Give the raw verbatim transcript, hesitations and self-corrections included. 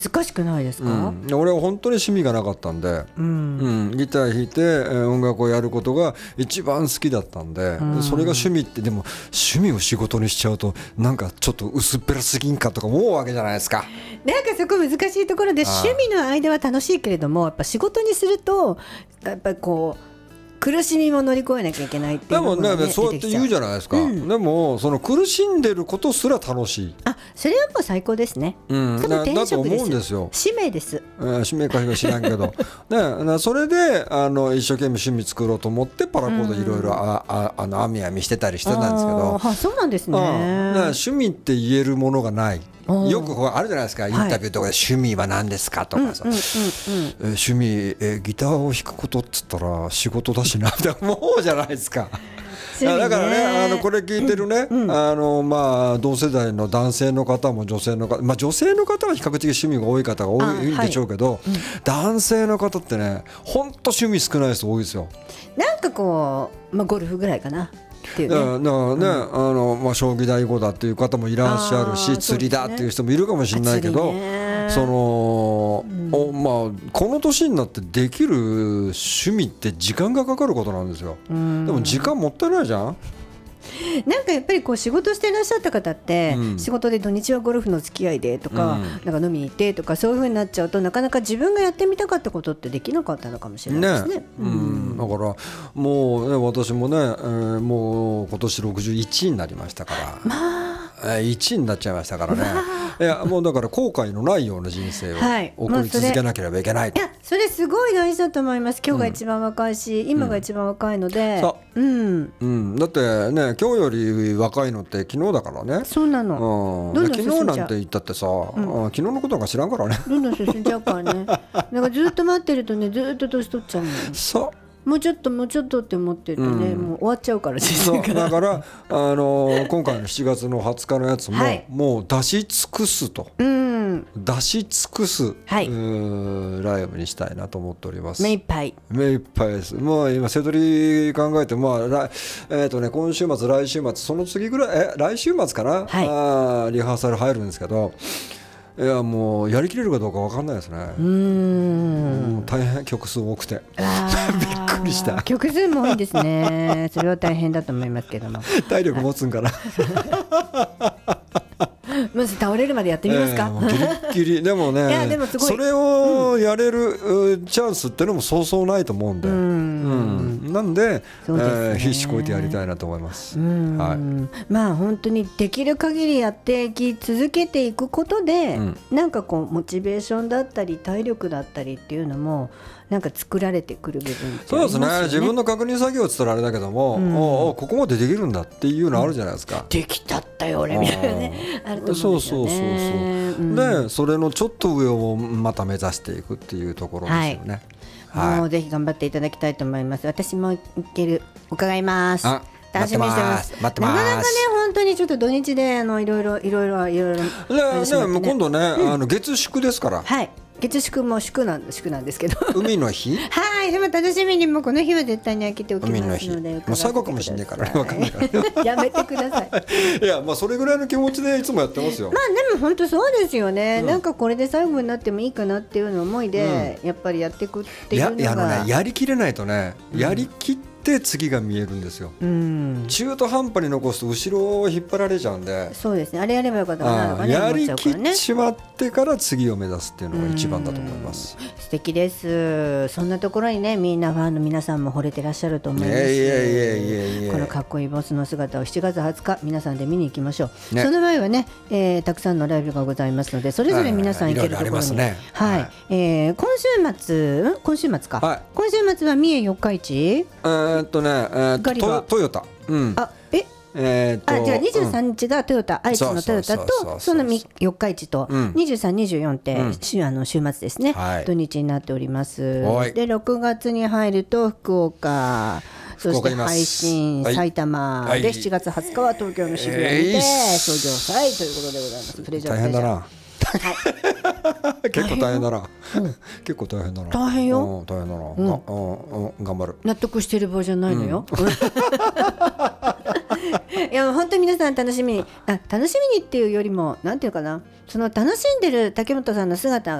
難しくないですか？ うん、俺は本当に趣味がなかったんで、 うんうん、ギター弾いて、えー音楽をやることが一番好きだったんで、 うんそれが趣味って。でも趣味を仕事にしちゃうとなんかちょっと薄っぺらすぎんかとか思うわけじゃないですか。 なんかそこ難しいところで、趣味の間は楽しいけれども、やっぱ仕事にするとやっぱりこう苦しみも乗り越えなきゃいけないっていでもう部分が、ね、 ね、そうやって言うじゃないですか、 うん、 でもその苦しんでることすら楽しい、 あ、それはもう最高ですね、 うん、 多分だだと転職です。 思うんですよ。 使命です、 えー使命か知らんけどね、なそれであの一生懸命趣味作ろうと思ってパラコードいろいろあああの編み編みしてたりしてたんですけど、 あ、そうなんですね、 うん、ね、趣味って言えるものがない。 うんよくこうあるじゃないですか、インタビューとかで趣味は何ですかとかさ、 うんうんうんうん、 えー趣味、えーギターを弾くことっつったら仕事だしなって思うじゃないですか。 趣味ね、 だからね、あのこれ聞いてるね、 うんうん、 あのまあ同世代の男性の方も女性の方、まあ女性の方は比較的趣味が多い方が多いんでしょうけど、はい、うん、男性の方ってね、本当趣味少ない人多いですよ。 なんかこう、まあ、ゴルフぐらいかなっていうね、 だからね、うん、あのまあ、将棋第五だっていう方もいらっしゃるし、釣りだっていう人もいるかもしれないけど、その、うん、おまあ、この年になってできる趣味って時間がかかることなんですよ。でも時間もったいないじゃん。 なんかやっぱりこう仕事してらっしゃった方って、うん、仕事で土日はゴルフの付き合いでとか、うん、なんか飲みに行ってとかそういう風になっちゃうと、なかなか自分がやってみたかったことってできなかったのかもしれないですね。 ね、うん、だからもう、ね、私もね、えー、もう今年ろくじゅういちになりましたから、まあ、いちいになっちゃいましたからね。いやもうだから後悔のないような人生を送り続けなければいけないと、 はい、いやそれすごい大事だと思います。今日が一番若いし、うん、今が一番若いので、うんうんうん、 だってね、今日より若いのって昨日だからね。 そうなの、 うん、どんどん昨日なんて言ったってさ、うん、昨日のことなんか知らんからね。 どんどん進んじゃうからね。なんかずっと待ってるとね、ずっと年取っちゃうの。 そうもうちょっともうちょっとって思ってるとね、うん、もう終わっちゃうから。 そうだからあのー、今回のしちがつのはつかのやつも、はい、もう出し尽くすと、うん、出し尽くす、はい、うライブにしたいなと思っております。 目いっぱい目いっぱいです。もう今セドリ考えて、まあえーとね、今週末来週末その次ぐらいえ来週末かな、はい、あリハーサル入るんですけど、いやもうやりきれるかどうか分かんないですね。うーん、もう大変曲数多くてびっくりした。 曲数も多いですね。それは大変だと思いますけども体力持つんかな。 まず倒れるまでやってみますか、 えー、ギリギリでもね、いやでもすごいそれをやれる、うん、チャンスってのもそうそうないと思うんで、うん、うん、なんで、ねえー、必死こいてやりたいなと思います。うん、はい、 まあ本当にできる限りやっていき続けていくことで、うん、なんかこうモチベーションだったり体力だったりっていうのもなんか作られてくる部分ってありますよね。 そうですね、自分の確認作業って言ったらあれだけども、うん、おおここまでできるんだっていうのあるじゃないですか、うん、 できたったよ俺みたいなね、あると思うんですよね。 そうそうそうそう、うん、でそれのちょっと上をまた目指していくっていうところですよね。 はいはい、もうぜひ頑張っていただきたいと思います。私もいける伺います。楽しみにしてます。 待ってます。 なかなかね本当にちょっと土日であのいろいろいろいろいろいろ、 ねね、今度ね、うん、あの月祝ですから。 はい。月祝も祝なん祝なんですけど。 海の日。 はい。でも楽しみにもこの日は絶対に開けておきますので。 もう最後かもしれないからね。わかんないから。 やめてください。 いやまあそれぐらいの気持ちでいつもやってますよ。 まあでも本当そうですよね。うん、なんかこれで最後になってもいいかなっていうの思いで、うん、やっぱりやっていくっていうのが。 やあのねやりきれないとね、やりきってで次が見えるんですよ、うん、中途半端に残すと後ろを引っ張られちゃうんで。 そうですね、あれやればよかったかなとかね、 やりきっちまってから次を目指すっていうのが一番だと思います。 素敵です。そんなところにねみんなファンの皆さんも惚れてらっしゃると思います。 いやいやいやいやいや、 このかっこいいボスの姿をしちがつはつか皆さんで見に行きましょう、ね、その前はね、えー、たくさんのライブがございますのでそれぞれ皆さん行けるところに、はい、はい、えー、今週末今週末か、はい、今週末は三重四日市えー、っとね、えート, トヨタ、うん、 あええー、とあじゃあにじゅうさんにちがトヨタ、うん、愛知のトヨタとそのよっか市と、うん、にじゅうさん、にじゅうよんって、うん、週, あの週末ですね、はい、土日になっております。でろくがつに入ると福岡、そして配信埼玉、はい、でしちがつはつかは東京の渋谷にて、えー、創業祭ということでございます。プレジャー大変だな結構大変だな、うん、結構大変だな大変よ、 うん、大変だな、うんうん、頑張る。 納得してる場合じゃないのよ、うんいや本当に皆さん楽しみにあ楽しみにっていうよりもなんていうかなその楽しんでる竹本さんの姿